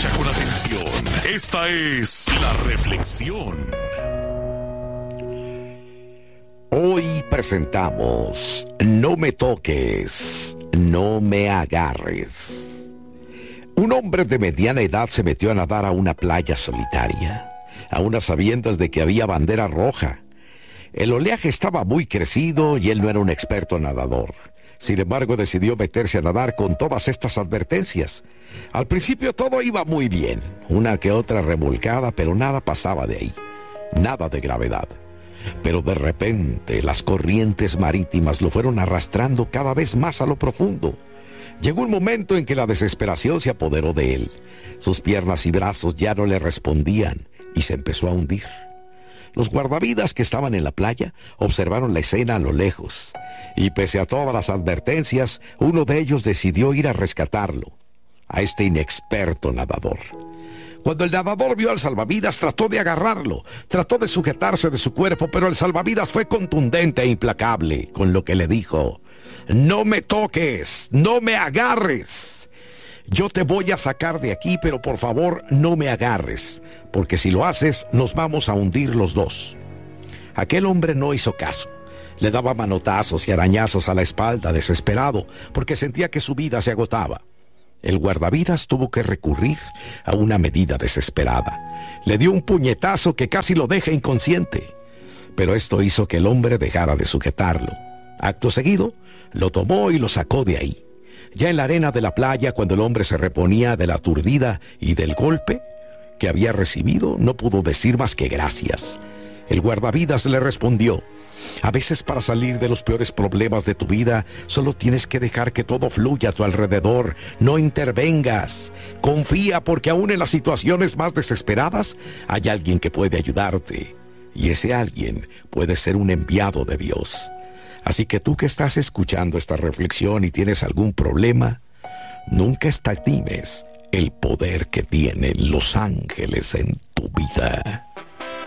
Escucha con atención. Esta es la reflexión. Hoy presentamos No me toques, no me agarres. Un hombre de mediana edad se metió a nadar a una playa solitaria, a unas sabiendas de que había bandera roja. El oleaje estaba muy crecido y él no era un experto nadador. Sin embargo, decidió meterse a nadar con todas estas advertencias. Al principio todo iba muy bien, una que otra revolcada, pero nada pasaba de ahí, nada de gravedad. Pero de repente las corrientes marítimas lo fueron arrastrando cada vez más a lo profundo. Llegó un momento en que la desesperación se apoderó de él. Sus piernas y brazos ya no le respondían y se empezó a hundir. Los guardavidas que estaban en la playa observaron la escena a lo lejos, y pese a todas las advertencias, uno de ellos decidió ir a rescatarlo, a este inexperto nadador. Cuando el nadador vio al salvavidas, trató de agarrarlo, trató de sujetarse de su cuerpo, pero el salvavidas fue contundente e implacable, con lo que le dijo: «No me toques, no me agarres. Yo te voy a sacar de aquí, pero por favor no me agarres, porque si lo haces nos vamos a hundir los dos». Aquel hombre no hizo caso. Le daba manotazos y arañazos a la espalda, desesperado, porque sentía que su vida se agotaba. El guardavidas tuvo que recurrir a una medida desesperada. Le dio un puñetazo que casi lo deja inconsciente, pero esto hizo que el hombre dejara de sujetarlo. Acto seguido, lo tomó y lo sacó de ahí. Ya en la arena de la playa, cuando el hombre se reponía de la aturdida y del golpe que había recibido, no pudo decir más que gracias. El guardavidas le respondió: «A veces para salir de los peores problemas de tu vida, solo tienes que dejar que todo fluya a tu alrededor. No intervengas. Confía, porque aún en las situaciones más desesperadas hay alguien que puede ayudarte. Y ese alguien puede ser un enviado de Dios». Así que tú que estás escuchando esta reflexión y tienes algún problema, nunca escatimes el poder que tienen los ángeles en tu vida.